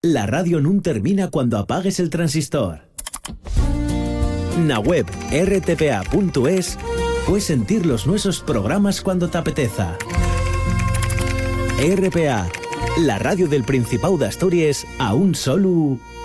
la radio nun termina cuando apagues el transistor. Na web rtpa.es puedes sentir los nuestros programas cuando te apeteza. RPA, la radio del Principado de Asturias a un solo